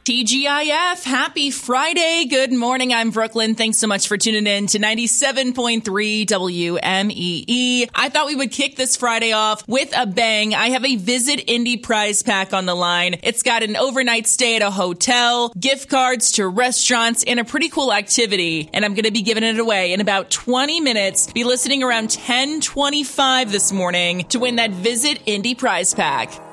TGIF, happy Friday. Good morning. I'm Brooklyn. Thanks so much for tuning in to 97.3 WMEE. I thought we would kick this Friday off with a bang. I have a Visit Indy prize pack on the line. It's got an overnight stay at a hotel, gift cards to restaurants, and a pretty cool activity. And I'm going to be giving it away in about 20 minutes. Be listening around 10:25 this morning to win that Visit Indy prize pack.